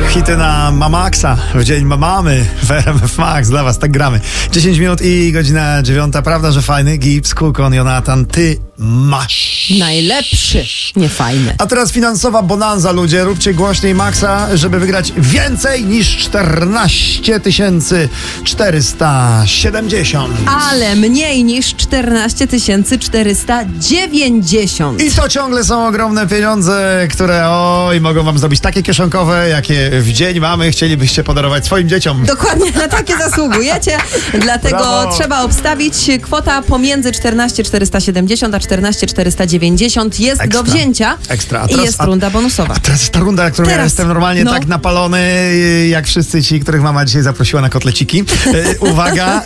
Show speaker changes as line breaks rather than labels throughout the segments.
Hity na Mamaxa w dzień mamy w RMF Max. Dla was tak gramy. 10 minut i godzina 9. Prawda, że fajny? Gibbs, Kukon, Jonatan, ty masz.
Najlepszy, nie fajny.
A teraz finansowa bonanza, ludzie. Róbcie głośniej Maxa, żeby wygrać więcej niż 14 470.
Ale mniej niż 14 490.
I to ciągle są ogromne pieniądze, które mogą wam zrobić takie kieszonkowe, jakie w dzień mamy chcielibyście podarować swoim dzieciom.
Dokładnie na takie zasługujecie, dlatego
Brawo.
trzeba obstawić. Kwota pomiędzy 14 470 a 14 490 jest
Ekstra.
do wzięcia.
Ekstra.
I jest runda bonusowa.
A teraz jest ta runda, którą ja jestem normalnie tak napalony, jak wszyscy ci, których mama dzisiaj zaprosiła na kotleciki. Uwaga,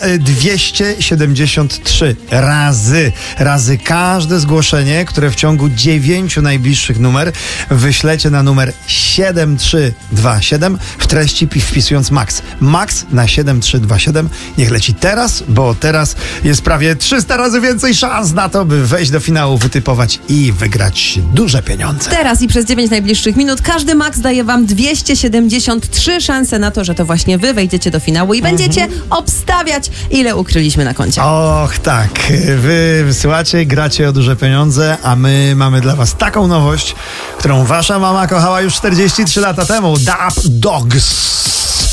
273 razy każde zgłoszenie, które w ciągu 9 najbliższych numer wyślecie na numer 7327 w treści wpisując Max. Max na 7327. Niech leci teraz, bo teraz jest prawie 300 razy więcej szans na to, by wejść do finału, wytypować i wygrać duże pieniądze.
Teraz i przez 9 najbliższych minut każdy Max daje wam 273 szanse na to, że to właśnie wy wejdziecie do finału i będziecie obstawiać, ile ukryliśmy na koncie.
Och tak, wy wysyłacie, gracie o duże pieniądze, a my mamy dla was taką nowość, którą wasza mama kochała już 43 lata temu. Dap Dogs.